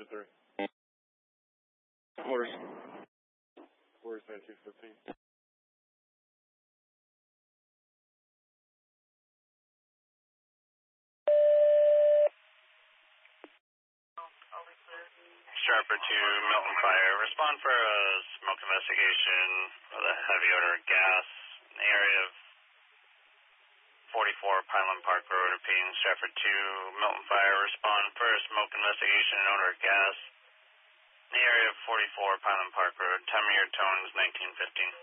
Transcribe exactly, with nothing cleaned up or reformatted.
Richard three. Orders. Orders ninety-two fifteen. Sharper to Milton Fire. Respond for a smoke investigation with a heavy odor of gas in the area of forty-four Pineland Park Road. Repeating, Stratford to Milton Fire. Respond for a smoke investigation and odor of gas in the area of forty-four Pineland Park Road. Time of your tones nineteen fifteen.